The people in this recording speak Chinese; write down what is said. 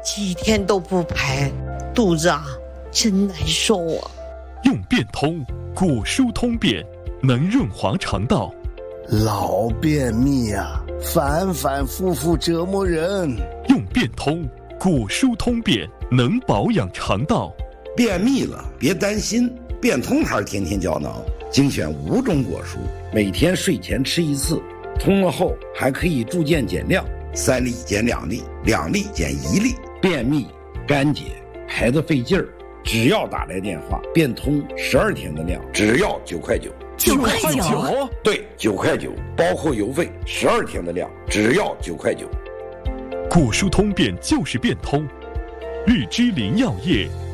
几天都不排，肚子啊真难受啊。 用便通，果蔬通便，能润滑肠道。 老便秘啊，反反复复折磨人。 用便通，果蔬通便，能保养肠道。 便秘了别担心，便通牌天天胶囊精选5种果蔬，每天睡前吃1次，通了后还可以逐渐减量，3粒减2粒，2粒减1粒。便秘、干结、排得费劲儿，只要打来电话，便通12天的量，只要9块9。 9块9？ 对，9块9，包括邮费，12天的量，只要9块9。 果蔬通便就是便通，日之林药业